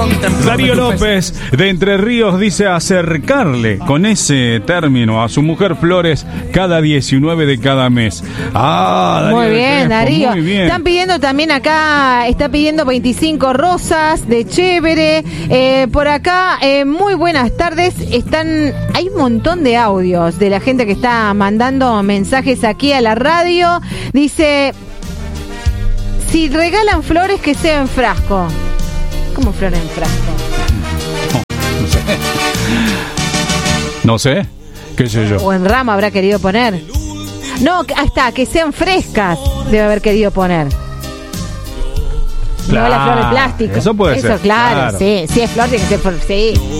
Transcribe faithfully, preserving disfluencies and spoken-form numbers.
Darío López de Entre Ríos dice acercarle con ese término a su mujer flores cada diecinueve de cada mes. Ah, Darío muy bien, Crespo, Darío. Muy bien. Están pidiendo también acá, está pidiendo veinticinco rosas de chévere. Eh, por acá, eh, muy buenas tardes. Están, hay un montón de audios de la gente que está mandando mensajes aquí a la radio. Dice, si regalan flores que sea en frasco. ¿Cómo flores en frasco? No sé. No sé. ¿Qué sé yo? O en rama habrá querido poner. No, ahí está, que sean frescas. Debe haber querido poner. Claro, no la flor de plástico. eso puede eso, ser. Claro, Claro. sí. Sí, es flor, tiene que ser flor, sí.